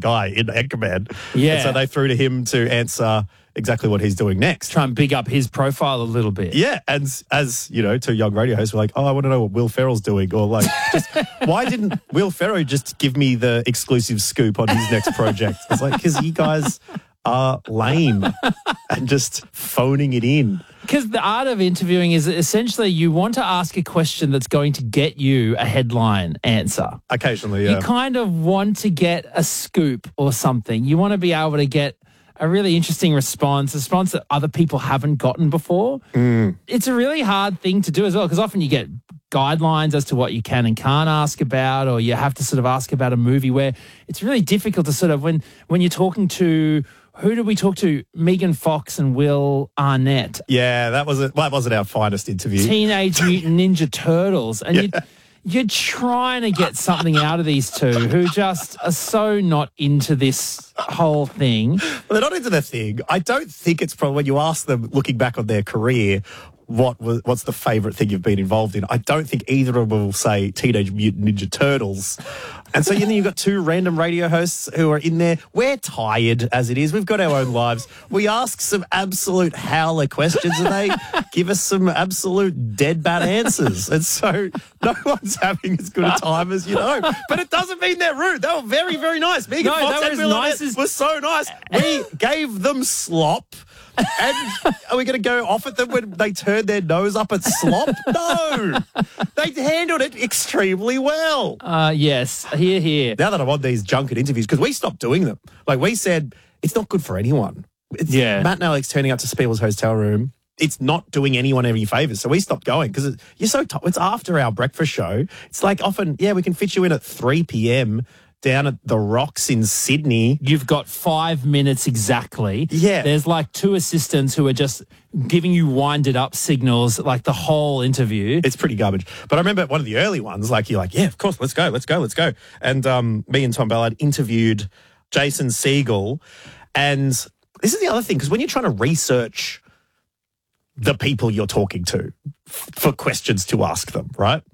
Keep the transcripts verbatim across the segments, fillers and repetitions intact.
guy in Anchorman. Yeah. And so they threw to him to answer exactly what he's doing next. Try and big up his profile a little bit. Yeah, and as, you know, two young radio hosts were like, oh, I want to know what Will Ferrell's doing. Or like, just, why didn't Will Ferrell just give me the exclusive scoop on his next project? It's like, because you guys are lame and just phoning it in. Because the art of interviewing is essentially you want to ask a question that's going to get you a headline answer. Occasionally, yeah. You kind of want to get a scoop or something. You want to be able to get a really interesting response, a response that other people haven't gotten before. Mm. It's a really hard thing to do as well, because often you get guidelines as to what you can and can't ask about, or you have to sort of ask about a movie where it's really difficult to sort of, when when you're talking to, who did we talk to? Megan Fox and Will Arnett. Yeah, that wasn't, well, that wasn't our finest interview. Teenage Mutant Ninja Turtles. And Yeah. you You're trying to get something out of these two who just are so not into this whole thing. Well, they're not into the thing. I don't think it's probably when you ask them, looking back on their career, what was what's the favourite thing you've been involved in. I don't think either of them will say Teenage Mutant Ninja Turtles. And so, you know, you've got two random radio hosts who are in there. We're tired as it is. We've got our own lives. We ask some absolute howler questions and they give us some absolute dead bad answers. And so no one's having as good a time as you know. But it doesn't mean they're rude. They were very, very nice. Megan No, Fox they were and as Will nice Arnett as- were so nice. We gave them slop. And are we going to go off at them when they turn their nose up at slop? No. They handled it extremely well. Uh, yes, here, here. Now that I'm on these junket interviews, because we stopped doing them. Like we said, it's not good for anyone. It's Yeah. Matt and Alex turning up to Spiel's hotel room. It's not doing anyone any favours. So we stopped going because you're so tired. It's after our breakfast show. It's like often, yeah, we can fit you in at three p.m. down at the Rocks in Sydney. You've got five minutes exactly. Yeah. There's like two assistants who are just giving you winded up signals like the whole interview. It's pretty garbage. But I remember one of the early ones, like you're like, yeah, of course, let's go, let's go, let's go. And um, me and Tom Ballard interviewed Jason Segel. And this is the other thing, because when you're trying to research the people you're talking to f- for questions to ask them, right?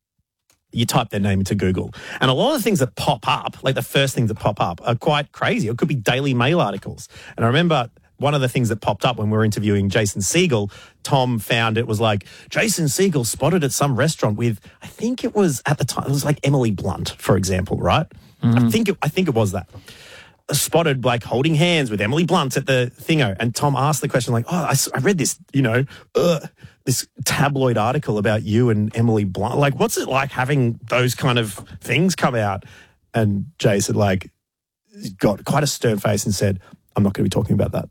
You type their name into Google. And a lot of the things that pop up, like the first things that pop up, are quite crazy. It could be Daily Mail articles. And I remember one of the things that popped up when we were interviewing Jason Segel, Tom found it was like, Jason Segel spotted at some restaurant with, I think it was at the time, it was like Emily Blunt, for example, right? Mm-hmm. I think it, I think it was that. Spotted like holding hands with Emily Blunt at the thingo. And Tom asked the question like, oh, I, I read this, you know, uh, this tabloid article about you and Emily Blunt. Like, what's it like having those kind of things come out? And Jason like got quite a stern face and said, I'm not going to be talking about that.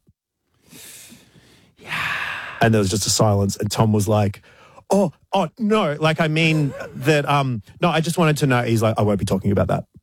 Yeah. And there was just a silence. And Tom was like, oh, oh, no, like, I mean that, um, no, I just wanted to know. He's like, I won't be talking about that.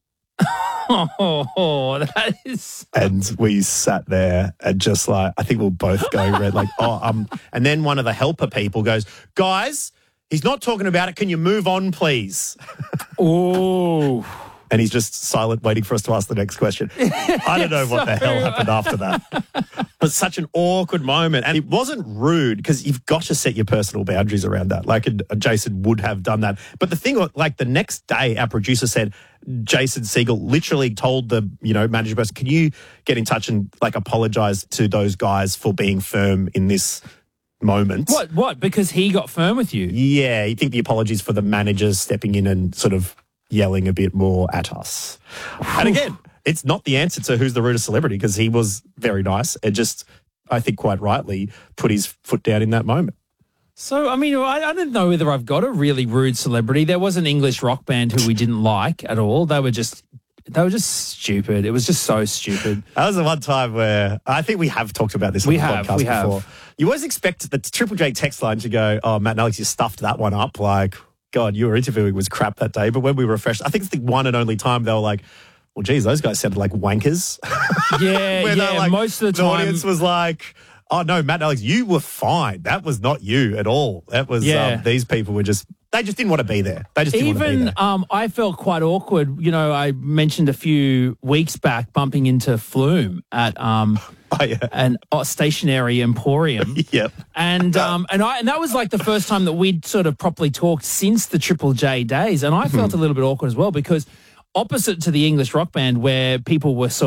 Oh, that is. And we sat there and just like, I think we'll both go red, like, oh, um, and then one of the helper people goes, guys, he's not talking about it. Can you move on, please? Oh. And he's just silent, waiting for us to ask the next question. I don't know what the hell happened after that. It was such an awkward moment. And it wasn't rude, because you've got to set your personal boundaries around that. Like, and Jason would have done that. But the thing, like, the next day, our producer said, Jason Segel literally told the, you know, manager person, can you get in touch and, like, apologise to those guys for being firm in this moment? What? What? Because he got firm with you? Yeah, you think the apologies for the managers stepping in and sort of yelling a bit more at us. And again, it's not the answer to who's the rudest celebrity, because he was very nice and just, I think quite rightly, put his foot down in that moment. So, I mean, I, I don't know whether I've got a really rude celebrity. There was an English rock band who we didn't like at all. They were just, they were just stupid. It was just so stupid. That was the one time where, I think we have talked about this on We the have, podcast we have. before. You always expect the Triple J text line to go, oh, Matt and Alex, you stuffed that one up. Like, God, you were interviewing was crap that day. But when we refreshed, I think it's the one and only time they were like, well, geez, those guys sounded like wankers. Yeah, Where yeah, they're like, most of the the time. audience was like, oh, no, Matt and Alex, you were fine. That was not you at all. That was, Yeah. um, these people were just, they just didn't want to be there. They just didn't want to be Even there. um, I felt quite awkward. You know, I mentioned a few weeks back bumping into Flume at um, Oh, yeah. an uh, stationary emporium. Yep. And um, and I and that was like the first time that we'd sort of properly talked since the Triple J days. And I felt a little bit awkward as well, because opposite to the English rock band, where people were sort